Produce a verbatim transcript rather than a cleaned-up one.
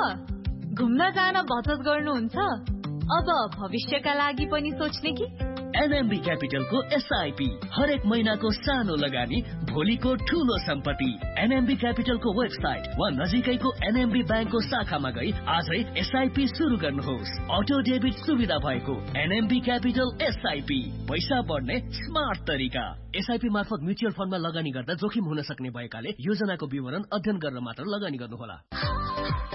घुम्न जान बचत गर्नुहुन्छ अब भविष्यका लागि पनि सोच्ने कि एनएमबी क्यापिटलको एसआईपी हरेक महिनाको सानो लगानी भोलिको ठूलो सम्पत्ति। एनएमबी क्यापिटलको वेबसाइट वा नजिकैको एनएमबी ब्याङ्कको शाखामा गई आजै एसआईपी सुरु गर्नुहोस्। अटो डेबिट सुविधा भएको एनएमबी क्यापिटल एसआईपी पैसा बढ्ने स्मार्ट तरिका। एसआईपी मार्फत म्युचुअल फन्डमा लगानी गर्दा जोखिम हुन सक्ने भएकाले योजनाको विवरण अध्ययन गरेर मात्र लगानी गर्नुहोला।